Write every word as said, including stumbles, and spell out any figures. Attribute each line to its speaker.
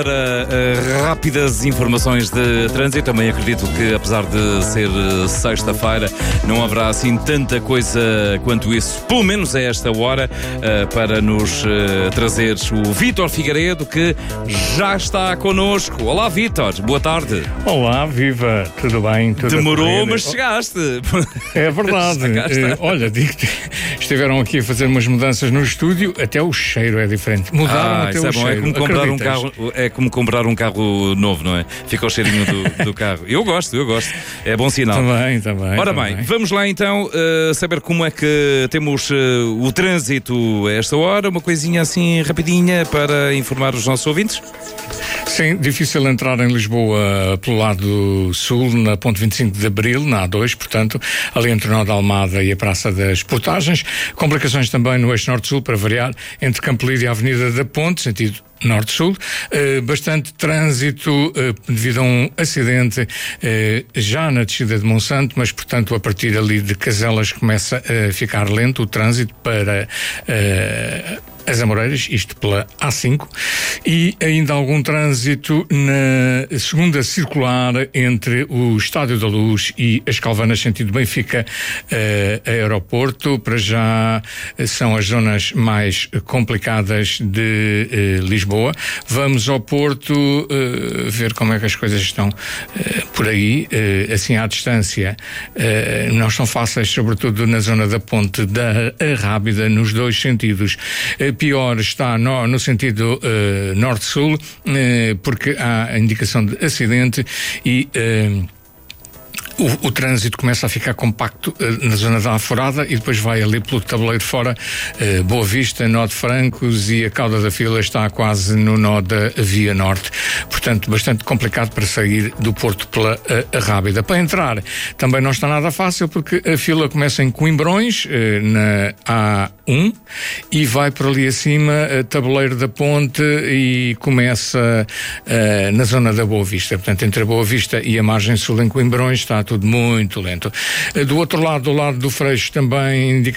Speaker 1: Para uh, rápidas informações de trânsito, também acredito que, apesar de ser uh, sexta-feira, não haverá assim tanta coisa quanto isso, pelo menos a esta hora, uh, para nos uh, trazer o Vítor Figueiredo, que já está connosco. Olá, Vítor, boa tarde.
Speaker 2: Olá, viva, tudo bem? Tudo
Speaker 1: Demorou, mas chegaste.
Speaker 2: É verdade. uh, olha, digo-te, estiveram aqui a fazer umas mudanças no estúdio, até o cheiro é diferente. Mudaram
Speaker 1: ah,
Speaker 2: até
Speaker 1: isso
Speaker 2: o
Speaker 1: é bom.
Speaker 2: cheiro.
Speaker 1: É como comprar um carro. É como comprar um carro novo, não é? Fica o cheirinho do, do carro. Eu gosto, eu gosto. É bom sinal.
Speaker 2: Também, também.
Speaker 1: Ora
Speaker 2: também.
Speaker 1: bem, vamos lá então uh, saber como é que temos uh, o trânsito a esta hora. Uma coisinha assim rapidinha para informar os nossos ouvintes.
Speaker 2: Sim, difícil entrar em Lisboa pelo lado sul, na ponte vinte e cinco de Abril, na A dois, portanto, ali entre o Nó da Almada e a Praça das Portagens. Complicações também no eixo norte-sul, para variar, entre Campo Lir e a Avenida da Ponte, sentido norte-sul, uh, bastante trânsito uh, devido a um acidente uh, já na descida de Monsanto, mas portanto a partir ali de Caselas começa a ficar lento o trânsito para uh, as Amoreiras, isto pela A cinco, e ainda algum trânsito na segunda circular entre o Estádio da Luz e as Calvanas, sentido Benfica uh, aeroporto. Para já uh, são as zonas mais complicadas de uh, Lisboa. Vamos ao Porto uh, ver como é que as coisas estão uh, por aí, uh, assim à distância. Uh, não são fáceis, sobretudo na zona da Ponte da Arrábida, nos dois sentidos. Uh, pior está no, no sentido uh, norte-sul, uh, porque há a indicação de acidente e uh, O, o trânsito começa a ficar compacto uh, na zona da Aforada e depois vai ali pelo tabuleiro fora, uh, Boa Vista, Nó de Francos, e a cauda da fila está quase no nó da Via Norte. Portanto, bastante complicado para sair do Porto pela uh, Arrábida. Para entrar também não está nada fácil, porque a fila começa em Coimbrões, uh, na A um, e vai por ali acima, uh, Tabuleiro da Ponte, e começa uh, na zona da Boa Vista. Portanto, entre a Boa Vista e a margem sul em Coimbrões está tudo muito lento. Do outro lado, do lado do Freixo, também indica